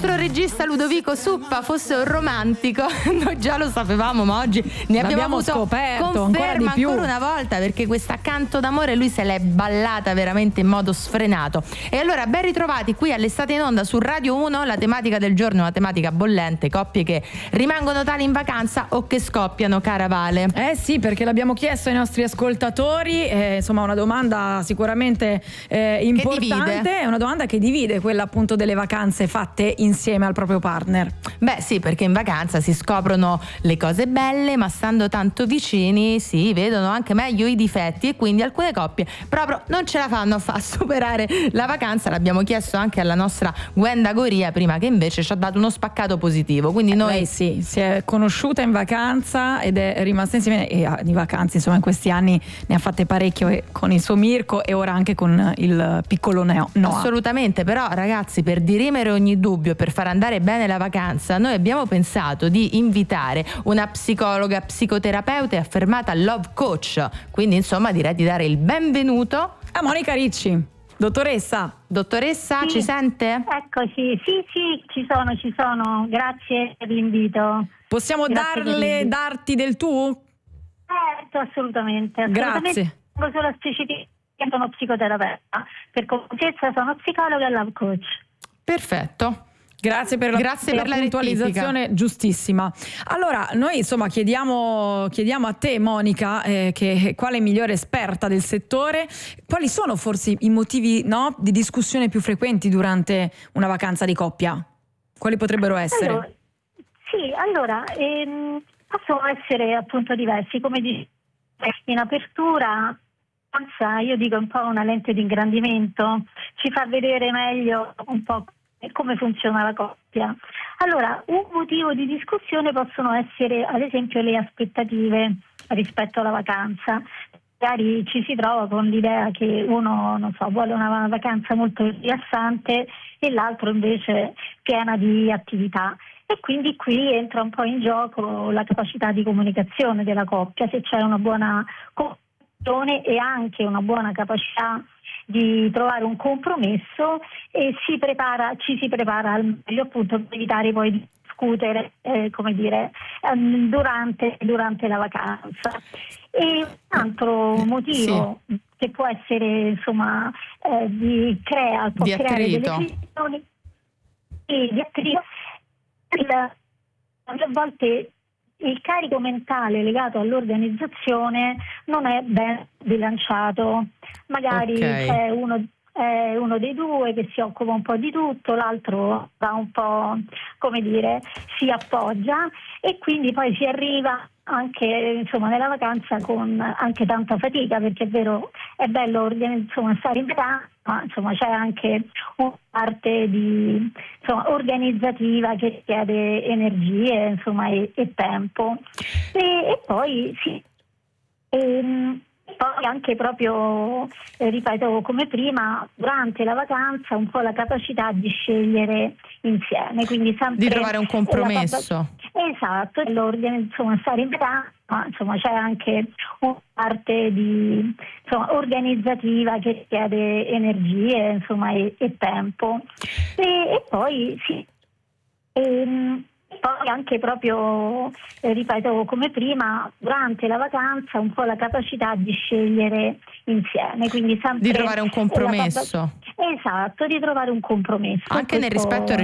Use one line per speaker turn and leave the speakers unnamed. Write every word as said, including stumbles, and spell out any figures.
nostro regista Ludovico Suppa fosse un romantico, noi già lo sapevamo, ma oggi ne abbiamo
L'abbiamo
avuto
scoperto
conferma
ancora di più.
ancora una volta, perché questa Canto d'amore lui se l'è ballata veramente in modo sfrenato. E allora ben ritrovati qui all'Estate in Onda su Radio uno. La tematica del giorno è una tematica bollente: coppie che rimangono tali in vacanza o che scoppiano, cara Vale.
Eh sì, perché l'abbiamo chiesto ai nostri ascoltatori, eh, insomma una domanda sicuramente eh, importante,
divide.
è una domanda che divide, quella appunto delle vacanze fatte insieme al proprio partner.
Beh sì, perché in vacanza si scoprono le cose belle, ma stando tanto vicini si vedono anche meglio i difetti, e quindi alcune coppie proprio non ce la fanno a far superare la vacanza. L'abbiamo chiesto anche alla nostra Gwenda Goria prima, che invece ci ha dato uno spaccato positivo. Quindi noi
Lei sì, si è conosciuta in vacanza ed è rimasta insieme, e ah, di vacanze insomma in questi anni ne ha fatte parecchio, e con il suo Mirko e ora anche con il piccolo Neo. Noah.
Assolutamente, però ragazzi, per dirimere ogni dubbio, per far andare bene la vacanza, noi abbiamo pensato di invitare una psicologa, psicoterapeuta e affermata love coach. Quindi insomma direi di dare il benvenuto
a Monica Ricci. Dottoressa.
Dottoressa,
Sì,
ci sente?
Eccoci, sì, sì, ci sono, ci sono. Grazie per l'invito.
Possiamo
Grazie per
darle,
l'invito.
darti del tu?
Certo, assolutamente. assolutamente.
Grazie.
Tengo solo a specificare che sono psicoterapeuta. Per completezza sono psicologa e love coach.
Perfetto.
Grazie per la,
Grazie
per
per
la
la
puntualizzazione
rettifica.
giustissima. Allora, noi insomma chiediamo, chiediamo a te, Monica, eh, che quale migliore esperta del settore, quali sono forse i motivi, no, di discussione più frequenti durante una vacanza di coppia? Quali potrebbero essere?
Allora, sì, allora, ehm, possono essere appunto diversi. Come dicevo in apertura, io dico un po' una lente di ingrandimento, ci fa vedere meglio un po' come funziona la coppia. Allora, un motivo di discussione possono essere ad esempio le aspettative rispetto alla vacanza. Magari ci si trova con l'idea che uno, non so, vuole una vacanza molto rilassante e l'altro invece piena di attività. E quindi qui entra un po' in gioco la capacità di comunicazione della coppia, se c'è una buona comunicazione e anche una buona capacità di trovare un compromesso, e si prepara, ci si prepara al meglio appunto per evitare poi di discutere eh, come dire um, durante, durante la vacanza. E un altro motivo sì. che può essere insomma eh, di crea può
di
creare
attrito.
delle friczioni e di attrito. A volte il carico mentale legato all'organizzazione non è ben bilanciato, magari
okay.
c'è uno, eh, uno dei due che si occupa un po' di tutto, l'altro va un po', come dire, si appoggia, e quindi poi si arriva anche insomma nella vacanza con anche tanta fatica, perché è vero, è bello organi- insomma, stare in vacanza, ma insomma c'è anche una parte di insomma organizzativa che richiede energie insomma e, e tempo, e, e poi sì e, poi anche proprio eh, ripeto come prima, durante la vacanza un po' la capacità di scegliere insieme, quindi sempre
di trovare un compromesso.
Capa- esatto, insomma stare in vacanza, ma insomma c'è anche una parte di insomma organizzativa che richiede energie insomma e, e tempo, e, e poi sì e, poi anche proprio, eh, ripeto come prima, durante la vacanza un po' la capacità di scegliere insieme, quindi sempre
di trovare un compromesso.
La, esatto, di trovare un compromesso.
Anche nel rispetto